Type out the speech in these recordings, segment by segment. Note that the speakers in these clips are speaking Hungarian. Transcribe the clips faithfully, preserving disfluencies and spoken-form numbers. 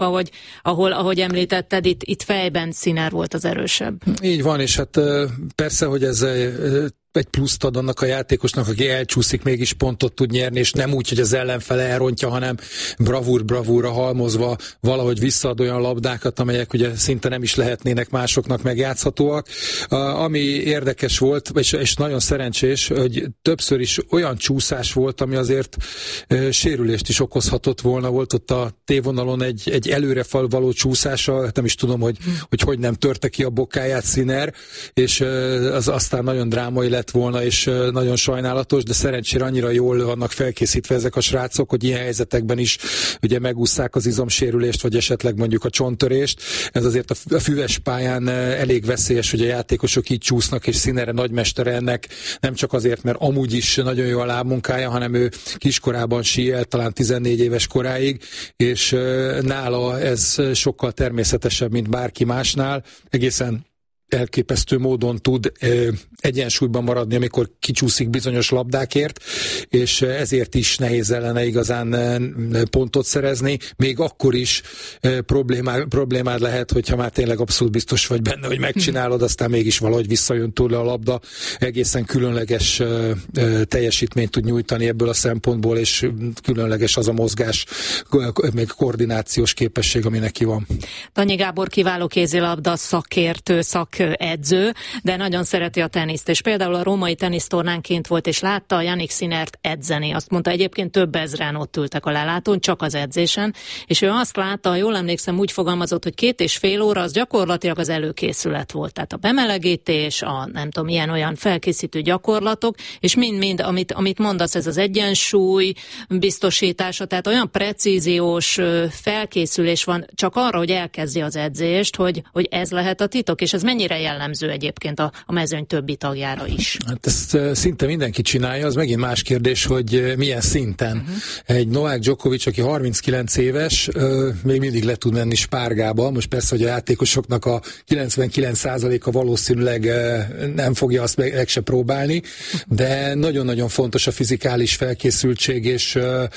vagy ahol, ahogy említetted, itt, itt fejben Sinner volt az erősebb. Így van, és hát persze, hogy ez egy pluszt ad annak a játékosnak, aki elcsúszik, mégis pontot tud nyerni, és nem úgy, hogy az ellenfele elrontja, hanem bravúr-bravúra halmozva valahogy visszaad olyan labdákat, amelyek ugye szinte nem is lehetnének másoknak megjátszhatóak. Ami érdekes volt, és, és nagyon szerencsés, hogy többször is olyan csúszás volt, ami azért e, sérülést is okozhatott volna. Volt ott a tévonalon egy, egy előre való csúszása, nem is tudom, hogy, hmm. hogy hogy nem törte ki a bokáját Sinner, és e, az aztán nagyon drámai lett volna, és nagyon sajnálatos, de szerencsére annyira jól vannak felkészítve ezek a srácok, hogy ilyen helyzetekben is ugye megússzák az izomsérülést, vagy esetleg mondjuk a csonttörést. Ez azért a füves pályán elég veszélyes, hogy a játékosok így csúsznak, és Sinner nagymestere ennek, nem csak azért, mert amúgy is nagyon jó a lábmunkája, hanem ő kiskorában síelt, talán tizennégy éves koráig, és nála ez sokkal természetesebb, mint bárki másnál. Egészen elképesztő módon tud ö, egyensúlyban maradni, amikor kicsúszik bizonyos labdákért, és ezért is nehéz ellene igazán ö, pontot szerezni, még akkor is ö, problémá, problémád lehet, hogyha már tényleg abszolút biztos vagy benne, hogy megcsinálod, aztán mégis valahogy visszajön tőle a labda. Egészen különleges ö, ö, teljesítményt tud nyújtani ebből a szempontból, és különleges az a mozgás, még koordinációs képesség, ami neki van. Danyi Gábor kiváló kézilabda szakértő, szak edző, de nagyon szereti a teniszt, és például a római tenisztornánként volt, és látta a Jannik Sinnert edzeni. Azt mondta, egyébként több ezren ott ültek a lelátón, csak az edzésen, és ő azt látta, ha jól emlékszem, úgy fogalmazott, hogy két és fél óra az gyakorlatilag az előkészület volt. Tehát a bemelegítés, a nem tudom, ilyen-olyan felkészítő gyakorlatok, és mind-mind, amit, amit mondasz, ez az egyensúly biztosítása, tehát olyan precíziós felkészülés van csak arra, hogy elkezdi az edzést, hogy, hogy ez lehet a titok, és ez mennyire jellemző egyébként a, a mezőny többi tagjára is. Hát ezt szinte mindenki csinálja, az megint más kérdés, hogy milyen szinten. Uh-huh. Egy Novák Djokovic, aki harminckilenc éves, még mindig le tud menni spárgába, most persze, hogy a játékosoknak a kilencvenkilenc százaléka valószínűleg nem fogja azt meg, meg se próbálni, de nagyon-nagyon fontos a fizikális felkészültség, és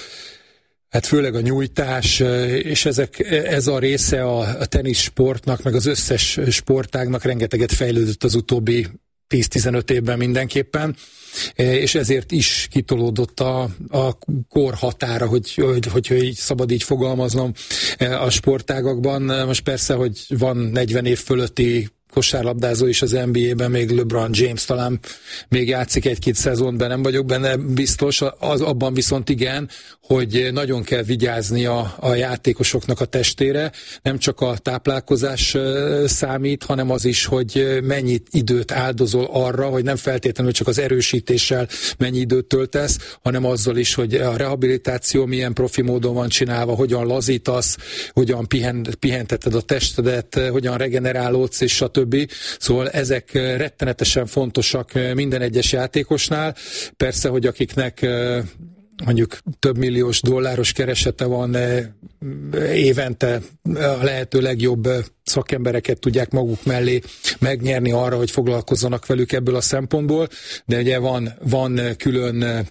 hát főleg a nyújtás, és ezek, ez a része a, a teniszsportnak, meg az összes sportágnak rengeteget fejlődött az utóbbi tíz-tizenöt évben mindenképpen, és ezért is kitolódott a, a korhatára, hogy, hogy, hogyha így szabad így fogalmaznom a sportágakban. Most persze, hogy van negyven év fölötti kosárlabdázó is az en bé á-ben, még LeBron James talán még játszik egy-két szezont, de nem vagyok benne biztos. Az, abban viszont igen, hogy nagyon kell vigyázni a, a játékosoknak a testére. Nem csak a táplálkozás számít, hanem az is, hogy mennyi időt áldozol arra, hogy nem feltétlenül csak az erősítéssel mennyi időt töltesz, hanem azzal is, hogy a rehabilitáció milyen profi módon van csinálva, hogyan lazítasz, hogyan pihen, pihenteted a testedet, hogyan regenerálódsz, és stb. Szóval ezek rettenetesen fontosak minden egyes játékosnál. Persze, hogy akiknek mondjuk több milliós dolláros keresete van évente, a lehető legjobb szakembereket tudják maguk mellé megnyerni arra, hogy foglalkozzanak velük ebből a szempontból, de ugye van, van külön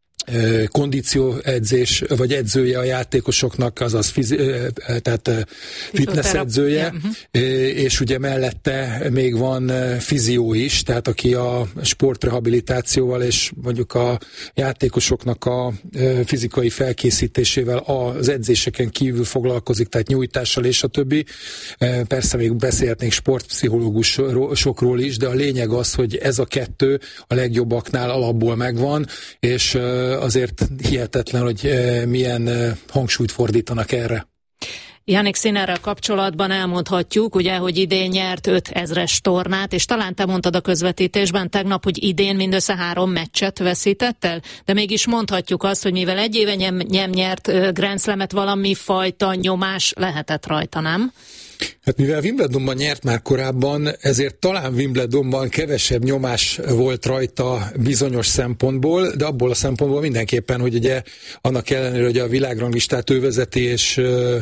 kondícióedzés, vagy edzője a játékosoknak, azaz fizi, tehát fitness edzője, és ugye mellette még van fizió is, tehát aki a sportrehabilitációval és mondjuk a játékosoknak a fizikai felkészítésével az edzéseken kívül foglalkozik, tehát nyújtással és a többi. Persze még beszélhetnénk sportpszichológusokról is, de a lényeg az, hogy ez a kettő a legjobbaknál alapból megvan, és azért hihetetlen, hogy milyen hangsúlyt fordítanak erre. Jannik Sinnerrel kapcsolatban elmondhatjuk, ugye, hogy idén nyert öt ezres tornát, és talán te mondtad a közvetítésben tegnap, hogy idén mindössze három meccset veszített el, de mégis mondhatjuk azt, hogy mivel egy éve nem, nem nyert Grand Slamet, valami fajta nyomás lehetett rajta, nem? Hát mivel Wimbledonban nyert már korábban, ezért talán Wimbledonban kevesebb nyomás volt rajta bizonyos szempontból, de abból a szempontból mindenképpen, hogy ugye annak ellenére, hogy a világranglistát ő vezeti, és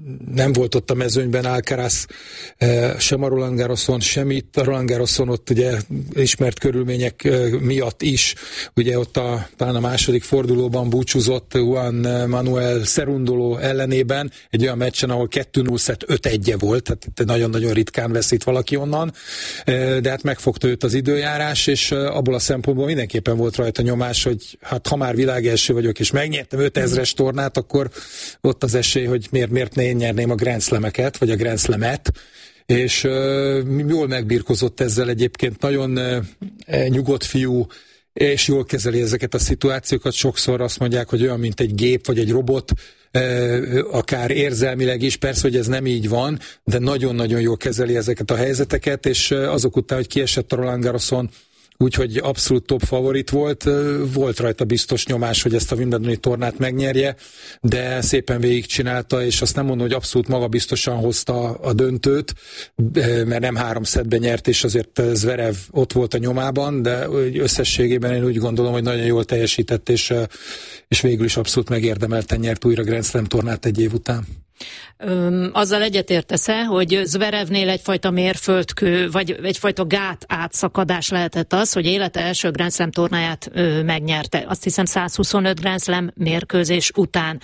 nem volt ott a mezőnyben Alcaraz, sem a Roland Garroson, sem itt a Roland Garroson ott ugye ismert körülmények miatt is, ugye ott a, talán a második fordulóban búcsúzott Juan Manuel Cerundolo ellenében, egy olyan meccsen, ahol kettő null szett öt egy volt, tehát nagyon-nagyon ritkán veszít valaki onnan, de hát megfogta őt az időjárás, és abból a szempontból mindenképpen volt rajta nyomás, hogy hát ha már világelső vagyok, és megnyertem ötezres tornát, akkor ott az esély, hogy miért, miért ne én nyerném a Grand Slameket, vagy a Grand Slamet, és uh, jól megbirkozott ezzel egyébként, nagyon uh, nyugodt fiú, és jól kezeli ezeket a szituációkat. Sokszor azt mondják, hogy olyan, mint egy gép, vagy egy robot, uh, akár érzelmileg is, persze, hogy ez nem így van, de nagyon-nagyon jól kezeli ezeket a helyzeteket, és uh, azok után, hogy kiesett a Roland Garroson, úgyhogy abszolút top favorit volt, volt rajta biztos nyomás, hogy ezt a Wimbledoni tornát megnyerje, de szépen végigcsinálta, és azt nem mondom, hogy abszolút magabiztosan hozta a döntőt, mert nem három szettben nyert, és azért Zverev ott volt a nyomában, de összességében én úgy gondolom, hogy nagyon jól teljesített, és, és végül is abszolút megérdemelten nyert újra Grand Slam tornát egy év után. Öm, azzal egyetértesz-e, hogy Zverevnél egyfajta mérföldkő, vagy egyfajta gát átszakadás lehetett az, hogy élete első Grand Slam tornáját ö, megnyerte. Azt hiszem száz huszonöt Grand Slam mérkőzés után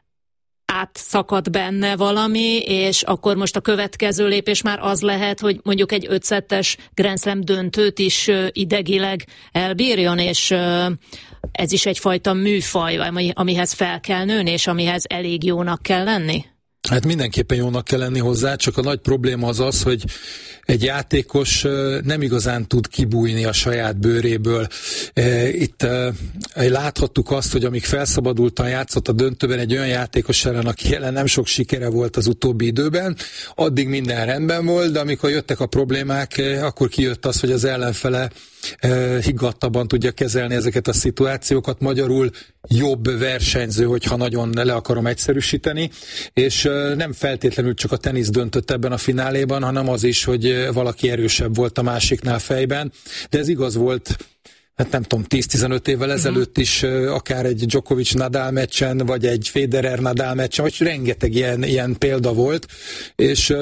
átszakad benne valami, és akkor most a következő lépés már az lehet, hogy mondjuk egy ötszettes Grand Slam döntőt is ö, idegileg elbírjon, és ö, ez is egyfajta műfaj, ami, amihez fel kell nőni, és amihez elég jónak kell lenni? Hát mindenképpen jónak kell lenni hozzá, csak a nagy probléma az az, hogy egy játékos nem igazán tud kibújni a saját bőréből. Itt láthattuk azt, hogy amíg felszabadultan játszott a döntőben egy olyan játékos ellen, aki jelen nem sok sikere volt az utóbbi időben, addig minden rendben volt, de amikor jöttek a problémák, akkor kijött az, hogy az ellenfele higgadtabban tudja kezelni ezeket a szituációkat, magyarul jobb versenyző, hogyha nagyon le akarom egyszerűsíteni, és nem feltétlenül csak a tenisz döntött ebben a fináléban, hanem az is, hogy valaki erősebb volt a másiknál fejben, de ez igaz volt, hát nem tudom, tíz-tizenöt évvel ezelőtt is, akár egy Djokovic-Nadal meccsen, vagy egy Federer-Nadal meccsen, vagy rengeteg ilyen, ilyen példa volt, és,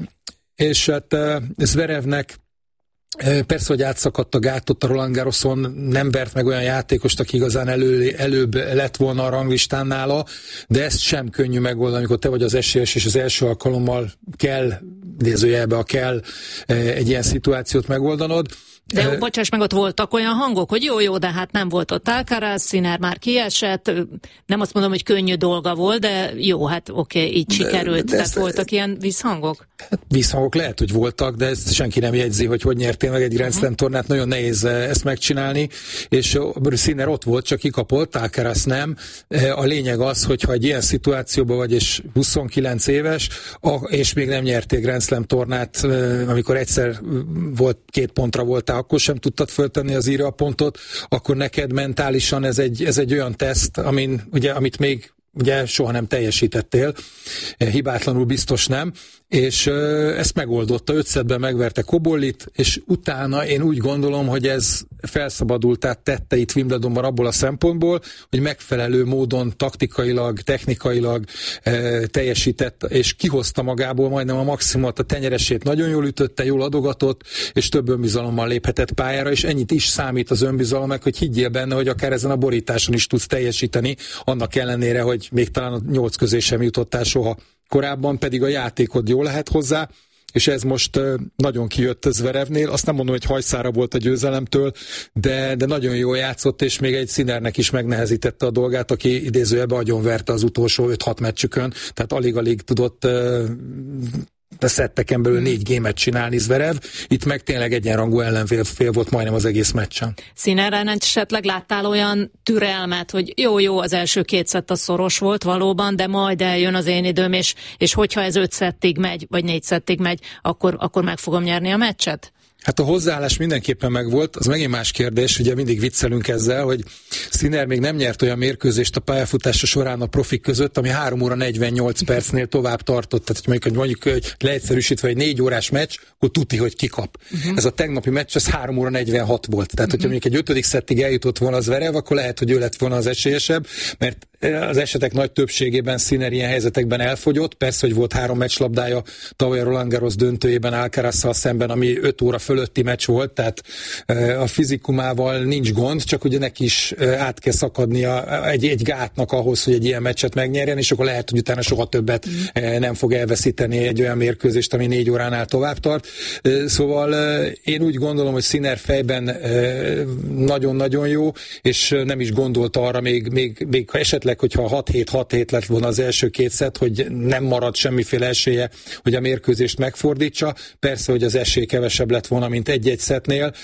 és hát Zverevnek persze, hogy átszakadt a gátot a Roland Garroson, nem vert meg olyan játékost, aki igazán elő, előbb lett volna a ranglistán nála, de ezt sem könnyű megoldani, amikor te vagy az esélyes, és az első alkalommal kell, idézőjelbe a kell egy ilyen szituációt megoldanod. De jó, bocsáss meg, ott voltak olyan hangok, hogy jó-jó, de hát nem volt ott Alcaraz, Sinner már kiesett, nem azt mondom, hogy könnyű dolga volt, de jó, hát oké, okay, így de, sikerült. De Tehát ezt, voltak ilyen visszhangok? Hát visszhangok lehet, hogy voltak, de ezt senki nem jegyzi, hogy hogy nyertél meg egy Grand Slam tornát, nagyon nehéz ezt megcsinálni, és Sinner ott volt, csak kikapott, Alcaraz nem. A lényeg az, hogy ha egy ilyen szituációban vagy, és huszonkilenc éves, és még nem nyertél Grand Slam tornát, amikor egyszer volt, két pontra voltál, akkor sem tudtad föltenni az írja a pontot, akkor neked mentálisan ez egy, ez egy olyan teszt, amin, ugye, amit még ugye soha nem teljesítettél, hibátlanul biztos nem, és ezt megoldotta, öt szettben megverte Kobollit, és utána én úgy gondolom, hogy ez felszabadultát tette itt Wimbledonban abból a szempontból, hogy megfelelő módon taktikailag, technikailag e, teljesített, és kihozta magából majdnem a maximumot, a tenyeresét nagyon jól ütötte, jól adogatott, és több önbizalommal léphetett pályára, és ennyit is számít az önbizalomnak, hogy higgyél benne, hogy akár ezen a borításon is tudsz teljesíteni, annak ellenére, hogy még talán a nyolc közé sem jutottál soha. Korábban pedig a játékod jó lehet hozzá, és ez most nagyon kijött Zverevnél. Azt nem mondom, hogy hajszára volt a győzelemtől, de, de nagyon jól játszott, és még egy Sinnernek is megnehezítette a dolgát, aki idézőjelben agyonverte az utolsó öt-hat meccsükön, tehát alig-alig tudott de szetteken belül négy gémet csinálni Zverev, itt meg tényleg egyenrangú ellenfél fél volt majdnem az egész meccsen. Sinnerren esetleg láttál olyan türelmet, hogy jó-jó, az első két szett a szoros volt valóban, de majd eljön az én időm, és, és hogyha ez öt szettig megy, vagy négy szettig megy, akkor, akkor meg fogom nyerni a meccset? Hát a hozzáállás mindenképpen megvolt, az megint más kérdés, ugye mindig viccelünk ezzel, hogy Sinner még nem nyert olyan mérkőzést a pályafutása során a profik között, ami három óra negyvennyolc percnél tovább tartott, tehát mondjuk, mondjuk hogy leegyszerűsítve egy négy órás meccs, akkor tuti, hogy kikap. Uh-huh. Ez a tegnapi meccs, az három óra negyvenhat volt, tehát uh-huh. hogyha mondjuk egy ötödik szettig eljutott volna az Zverev, akkor lehet, hogy ő lett volna az esélyesebb, mert az esetek nagy többségében Sinner ilyen helyzetekben elfogyott. Persze, hogy volt három meccslabdája tavaly a Roland Garros döntőjében Alcarazzal szemben, ami öt óra fölötti meccs volt, tehát a fizikumával nincs gond, csak ugye neki is át kell szakadnia egy, egy gátnak ahhoz, hogy egy ilyen meccset megnyerjen, és akkor lehet, hogy utána soha többet nem fog elveszíteni egy olyan mérkőzést, ami négy óránál tovább tart. Szóval én úgy gondolom, hogy Sinner fejben nagyon-nagyon jó, és nem is gondolt arra, még, még, még esetleg, hogyha hat hét hat hét lett volna az első két szett, hogy nem marad semmiféle esélye, hogy a mérkőzést megfordítsa. Persze, hogy az esély kevesebb lett volna, mint egy-egy szettnél,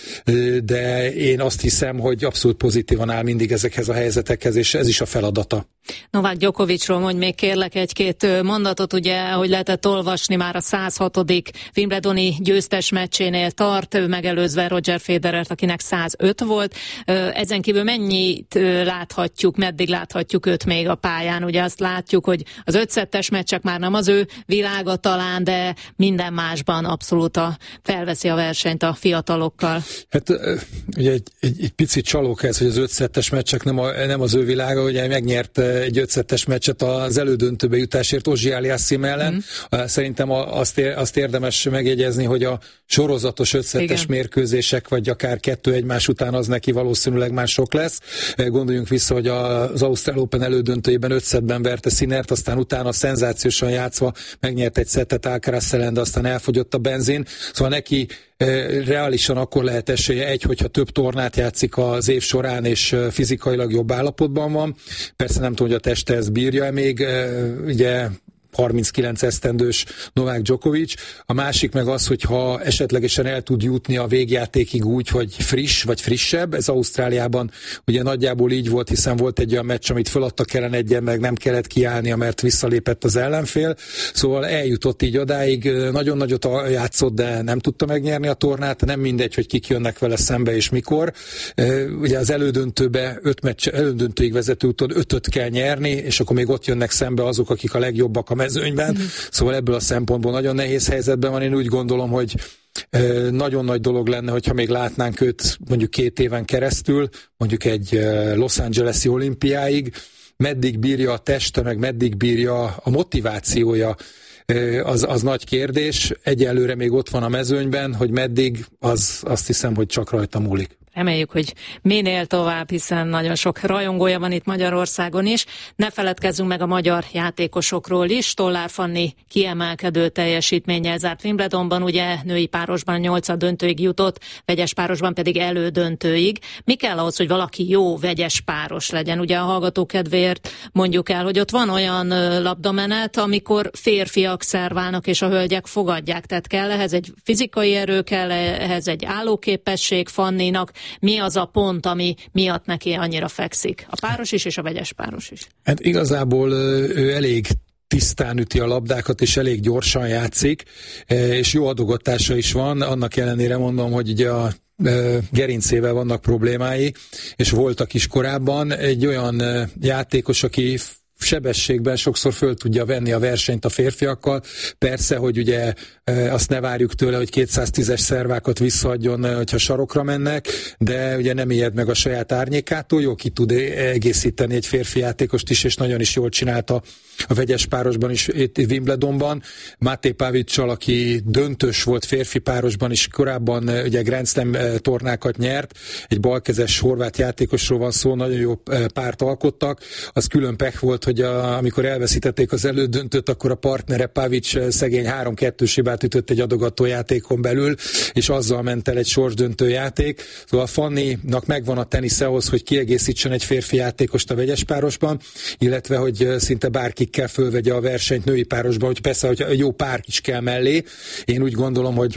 de én azt hiszem, hogy abszolút pozitívan áll mindig ezekhez a helyzetekhez, és ez is a feladata. Novák Djokovicról mondj még kérlek egy-két mondatot, ugye, ahogy lehetett olvasni, már a száz hatodik Wimbledoni győztes meccsénél tart, megelőzve Roger Federert, akinek száz öt volt. Ezen kívül mennyit láthatjuk, meddig láthatjuk őt még a pályán? Ugye azt látjuk, hogy az ötszettes meccsek már nem az ő világa talán, de minden másban abszolút a, felveszi a versenyt a fiatalokkal. Hát ugye egy, egy, egy picit csalók ez, hogy az ötszettes meccsek nem, a, nem az ő világa, ugye megnyert egy ötszettes meccset az elődöntőbe jutásért Ozsi Aliassime ellen. Mm. Szerintem azt, ér, azt érdemes megjegyezni, hogy a sorozatos ötszettes mérkőzések, vagy akár kettő egymás után az neki valószínűleg már sok lesz. Gondoljunk vissza, hogy az Ausztrál Open elődöntőjében öt szettben verte Sinnert, aztán utána szenzációsan játszva megnyert egy szettet Alcaraz ellen, de aztán elfogyott a benzin. Szóval neki reálisan akkor lehet esélye egy, hogyha több tornát játszik az év során, és fizikailag jobb állapotban van. Persze nem tudom, hogy a teste ezt bírja-e még, ugye harminckilenc esztendős Novák Djokovic. A másik meg az, hogyha esetlegesen el tud jutni a végjátékig úgy, hogy friss vagy frissebb. Ez Ausztráliában ugye nagyjából így volt, hiszen volt egy olyan meccs, amit föladtak ellen egyen, meg nem kellett kiállnia, mert visszalépett az ellenfél. Szóval eljutott így odáig, nagyon nagyot játszott, de nem tudta megnyerni a tornát. Nem mindegy, hogy kik jönnek vele szembe és mikor. Ugye az elődöntőbe öt meccs, elődöntőig vezető úton ötöt kell nyerni, és akkor még ott jönnek szembe azok, akik a legjobbak a mezőnyben, mm. Szóval ebből a szempontból nagyon nehéz helyzetben van. Én úgy gondolom, hogy nagyon nagy dolog lenne, hogyha még látnánk őt mondjuk két éven keresztül, mondjuk egy Los Angeles-i olimpiáig, meddig bírja a teste, meg meddig bírja a motivációja, az, az nagy kérdés. Egyelőre még ott van a mezőnyben, hogy meddig, az azt hiszem, hogy csak rajta múlik. Reméljük, hogy minél tovább, hiszen nagyon sok rajongója van itt Magyarországon is. Ne feledkezzünk meg a magyar játékosokról is. Stollár Fanni kiemelkedő teljesítménnyel zárt Wimbledonban, ugye női párosban nyolcad döntőig jutott, vegyes párosban pedig elődöntőig. Mi kell ahhoz, hogy valaki jó vegyes páros legyen? Ugye a hallgató kedvéért mondjuk el, hogy ott van olyan labdamenet, amikor férfiak szerválnak és a hölgyek fogadják. Tehát kell ehhez egy fizikai erő, kell ehhez egy állóképesség Fanninak. Mi az a pont, ami miatt neki annyira fekszik? A páros is, és a vegyes páros is. Hát igazából ő elég tisztán üti a labdákat, és elég gyorsan játszik, és jó adogatása is van, annak ellenére mondom, hogy ugye a gerincével vannak problémái, és voltak is korábban. Egy olyan játékos, aki sebességben sokszor föl tudja venni a versenyt a férfiakkal. Persze, hogy ugye azt ne várjuk tőle, hogy kétszáztízes szervákat visszaadjon, hogyha sarokra mennek, de ugye nem ijed meg a saját árnyékától, jó ki tud egészíteni egy férfi játékost is, és nagyon is jól csinálta a vegyes párosban is itt Wimbledonban. Máté Pavic-sal, aki döntős volt férfi párosban is, korábban ugye Grand Slam tornákat nyert, egy balkezes horvát játékosról van szó, nagyon jó párt alkottak. Az külön pech volt, hogy a, amikor elveszítették az elődöntőt, akkor a partnere Pavic szegény három-kettős hibát ütött egy adogató játékon belül, és azzal ment el egy sorsdöntő játék. Szóval Fanninak megvan a tenisz ahhoz, hogy kiegészítsen egy férfi játékost a vegyes párosban, illetve hogy szinte bárkikkel fölvegye a versenyt női párosban, hogy persze, hogy jó pár is kell mellé. Én úgy gondolom, hogy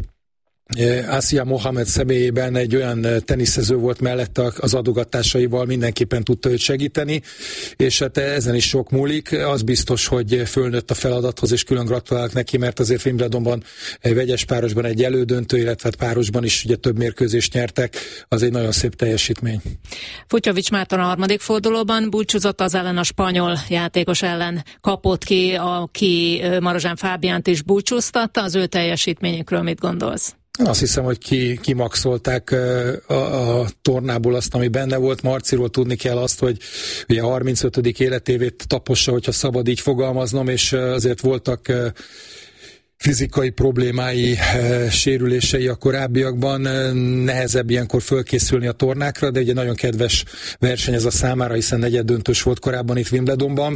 Asia Mohamed személyében egy olyan teniszező volt mellette, az adogatásaival mindenképpen tudta őt segíteni, és hát ezen is sok múlik. Az biztos, hogy fölnőtt a feladathoz, és külön gratulálok neki, mert azért Wimbledonban egy vegyes párosban egy elődöntő, illetve párosban is ugye több mérkőzést nyertek, az egy nagyon szép teljesítmény. Futjovics Márton a harmadik fordulóban búcsúzott, az ellen a spanyol játékos ellen kapott ki, aki Marozsán Fábiánt is búcsúztatta. Az ő teljesítményükről mit gondolsz? Azt hiszem, hogy ki, kimaxolták a, a tornából azt, ami benne volt. Marciról tudni kell azt, hogy ugye a harmincötödik életévét tapossa, hogyha szabad így fogalmaznom, és azért voltak fizikai problémái, sérülései a korábbiakban, nehezebb ilyenkor fölkészülni a tornákra, de ugye nagyon kedves verseny ez a számára, hiszen negyeddöntős volt korábban itt Wimbledonban.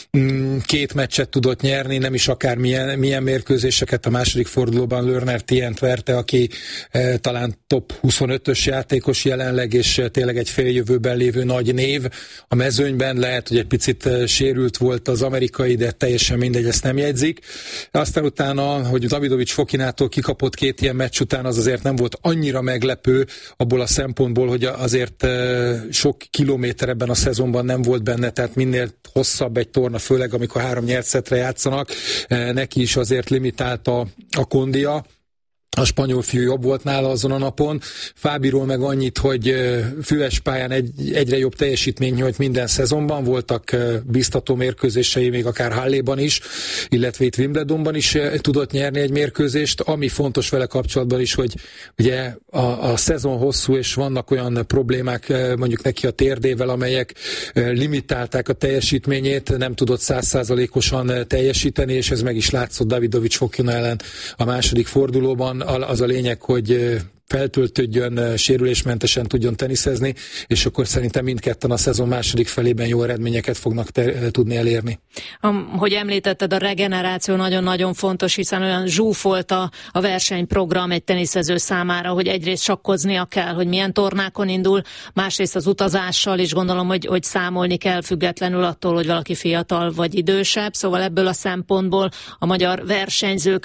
Két meccset tudott nyerni, nem is akár milyen, milyen mérkőzéseket. A második fordulóban Lerner Tient verte, aki e, talán top huszonötös játékos jelenleg, és tényleg egy féljövőben lévő nagy név a mezőnyben. Lehet, hogy egy picit sérült volt az amerikai, de teljesen mindegy, ezt nem jegyzik. Aztán utána, hogy Davidovics Fokinától kikapott két ilyen meccs után, az azért nem volt annyira meglepő abból a szempontból, hogy azért e, sok kilométer ebben a szezonban nem volt benne, tehát minél hosszabb egy torna, főleg amikor három nyert szettre játszanak, neki is azért limitálta a kondia. A spanyol fiú jobb volt nála azon a napon. Fábiról meg annyit, hogy füves pályán egy, egyre jobb teljesítmény nyújt minden szezonban, voltak biztató mérkőzései, még akár Halléban is, illetve itt Wimbledonban is tudott nyerni egy mérkőzést. Ami fontos vele kapcsolatban is, hogy ugye a, a szezon hosszú, és vannak olyan problémák, mondjuk neki a térdével, amelyek limitálták a teljesítményét, nem tudott száz százalékosan teljesíteni, és ez meg is látszott Davidovics Fokina ellen a második fordulóban. Az a lényeg, hogy feltöltődjön, sérülésmentesen tudjon teniszezni, és akkor szerintem mindketten a szezon második felében jó eredményeket fognak te, tudni elérni. Hogy említetted, a regeneráció nagyon-nagyon fontos, hiszen olyan zsúfolt a, a versenyprogram egy teniszező számára, hogy egyrészt sakkoznia kell, hogy milyen tornákon indul, másrészt az utazással is gondolom, hogy, hogy számolni kell függetlenül attól, hogy valaki fiatal vagy idősebb, szóval ebből a szempontból a magyar versenyzők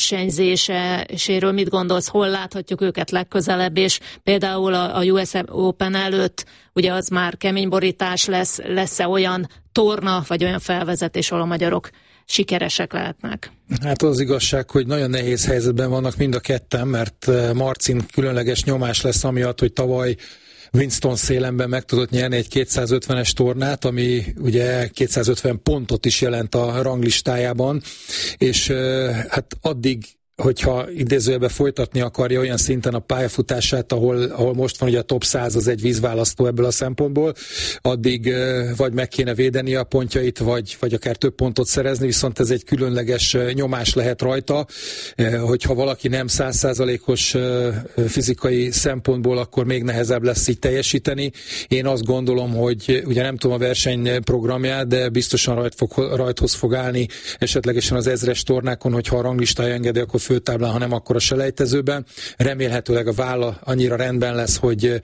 versenyzéséről mit gondolsz, hol láthatjuk őket legközelebb, és például a, a U S Open előtt ugye az már kemény borítás lesz, lesz-e olyan torna, vagy olyan felvezetés, ahol a magyarok sikeresek lehetnek? Hát az igazság, hogy nagyon nehéz helyzetben vannak mind a ketten, mert Marcin különleges nyomás lesz amiatt, hogy tavaly Winston-Salemben meg tudott nyerni egy kétszázötvenes tornát, ami ugye kétszázötven pontot is jelent a ranglistájában, és hát addig, hogyha idézőjelben folytatni akarja olyan szinten a pályafutását, ahol, ahol most van ugye a top száz, az egy vízválasztó ebből a szempontból, addig vagy meg kéne védeni a pontjait, vagy, vagy akár több pontot szerezni, viszont ez egy különleges nyomás lehet rajta, hogyha valaki nem száz százalékos fizikai szempontból, akkor még nehezebb lesz így teljesíteni. Én azt gondolom, hogy ugye nem tudom a versenyprogramját, de biztosan rajt fog, rajthoz fog állni esetlegesen az ezres tornákon, hogyha a ranglistája engedi, akkor főtáblán, ha nem, akkor a selejtezőben. Remélhetőleg a válla annyira rendben lesz, hogy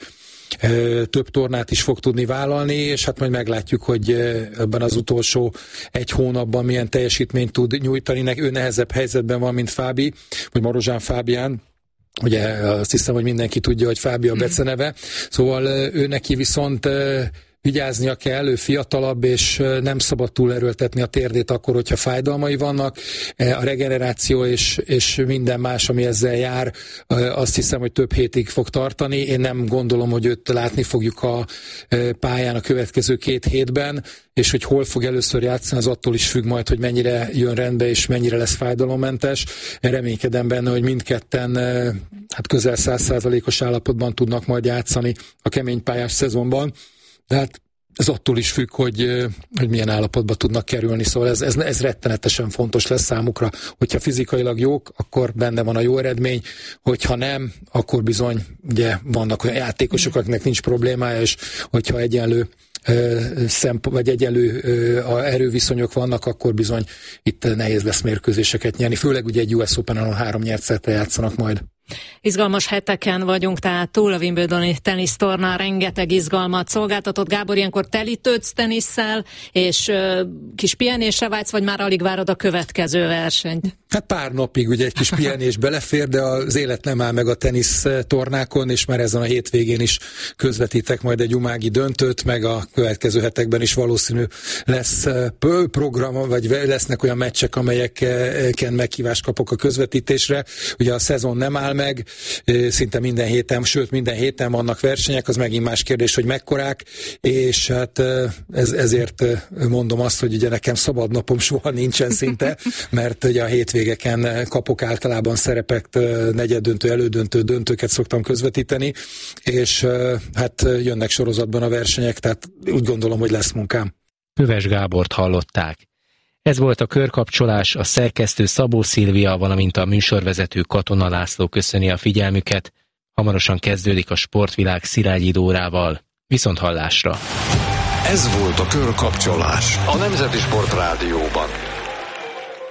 több tornát is fog tudni vállalni, és hát majd meglátjuk, hogy ebben az utolsó egy hónapban milyen teljesítményt tud nyújtani. Ő nehezebb helyzetben van, mint Fábi, vagy Marozsán Fábián. Ugye azt hiszem, hogy mindenki tudja, hogy Fábi a beceneve. Szóval ő neki viszont vigyáznia kell, ő fiatalabb, és nem szabad túlerőltetni a térdét akkor, hogyha fájdalmai vannak. A regeneráció és, és minden más, ami ezzel jár, azt hiszem, hogy több hétig fog tartani. Én nem gondolom, hogy őt látni fogjuk a pályán a következő két hétben, és hogy hol fog először játszani, az attól is függ majd, hogy mennyire jön rendbe, és mennyire lesz fájdalommentes. Reménykedem benne, hogy mindketten hát közel száz százalékos állapotban tudnak majd játszani a kemény pályás szezonban. De hát ez attól is függ, hogy, hogy milyen állapotba tudnak kerülni, szóval ez, ez, ez rettenetesen fontos lesz számukra. Hogyha fizikailag jók, akkor benne van a jó eredmény, hogyha nem, akkor bizony ugye vannak olyan játékosok, akiknek nincs problémája, és hogyha egyenlő szemp- vagy egyenlő erőviszonyok vannak, akkor bizony itt nehéz lesz mérkőzéseket nyerni, főleg ugye egy U S Open-en, ahol három nyert szettre játszanak majd. Izgalmas heteken vagyunk, tehát túl a Wimbledoni tenisztorna rengeteg izgalmat szolgáltatott. Gábor, ilyenkor telítődsz tenisszel, és uh, kis pihenésre vágysz, vagy már alig várod a következő versenyt? Hát pár napig ugye egy kis pihenés belefér, de az élet nem áll meg a tenisz tornákon, és már ezen a hétvégén is közvetítek majd egy umági döntőt, meg a következő hetekben is valószínű lesz program, vagy lesznek olyan meccsek, amelyeken meghívást kapok a közvetítésre. Ugye a szezon nem áll áll meg, szinte minden héten, sőt minden héten vannak versenyek, az megint más kérdés, hogy mekkorák, és hát ez, ezért mondom azt, hogy ugye nekem szabad napom soha nincsen szinte, mert ugye a hétvégeken kapok általában szerepet, negyeddöntő, elődöntő, döntőket szoktam közvetíteni, és hát jönnek sorozatban a versenyek, tehát úgy gondolom, hogy lesz munkám. Köves Gábort hallották. Ez volt a körkapcsolás, a szerkesztő Szabó Szilvia, valamint a műsorvezető Katona László köszöni a figyelmüket. Hamarosan kezdődik a Sportvilág Szilágyi Dórával. Viszont hallásra! Ez volt a körkapcsolás a Nemzeti Sport Rádióban.